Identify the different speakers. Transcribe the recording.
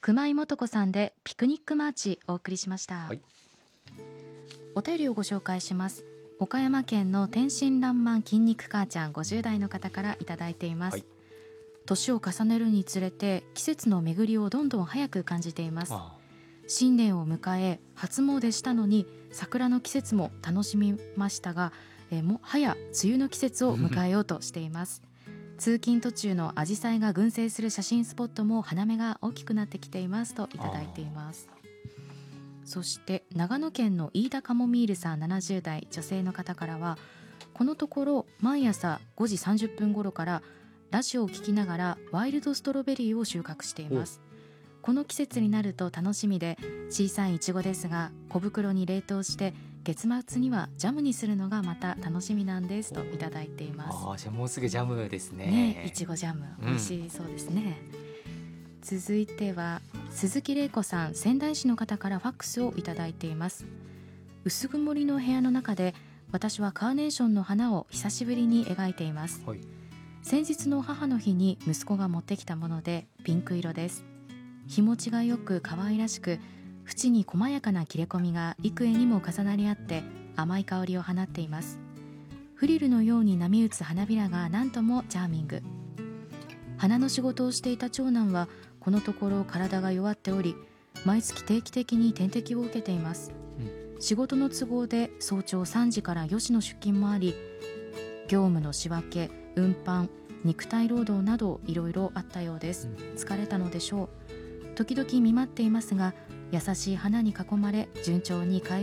Speaker 1: 熊井素子さんでピクニックマーチお送りしました、はい、お便りをご紹介します。岡山県の天真爛漫筋肉母ちゃん50代の方からいただいています、はい、年を重ねるにつれて季節の巡りをどんどん早く感じています。新年を迎え初詣したのに桜の季節も楽しみましたが、もはや梅雨の季節を迎えようとしています通勤途中のアジサイが群生する写真スポットも花芽が大きくなってきていますといただいています。そして長野県の飯田カモミールさん70代女性の方からは、このところ毎朝5時30分頃からラジオを聞きながらワイルドストロベリーを収穫しています。この季節になると楽しみで、小さいイチゴですが小袋に冷凍して月末にはジャムにするのがまた楽しみなんですといただいています。
Speaker 2: じゃあもうすぐジャムですね。
Speaker 1: いちごジャム美味しそうですね、続いては鈴木玲子さん仙台市の方からファックスをいただいています。薄曇りの部屋の中で私はカーネーションの花を久しぶりに描いています、はい、先日の母の日に息子が持ってきたものでピンク色です。日持ちがよく可愛らしく、縁に細やかな切れ込みが幾重にも重なり合って甘い香りを放っています。フリルのように波打つ花びらが何ともチャーミング。花の仕事をしていた長男はこのところ体が弱っており、毎月定期的に点滴を受けています、仕事の都合で早朝3時から4時の出勤もあり、業務の仕分け、運搬、肉体労働などいろいろあったようです、疲れたのでしょう。時々見舞っていますが、優しい花に囲まれ順調に回